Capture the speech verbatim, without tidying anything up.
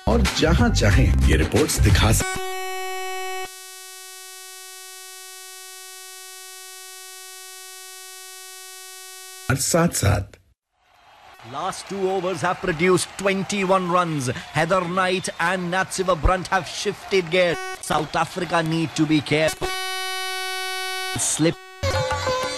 और जहां चाहें ये रिपोर्ट्स दिखा सकते साथ साथ Last two overs have produced twenty-one runs. Heather Knight and Natsiva Brunt have shifted gears. South Africa need to be careful. Slip.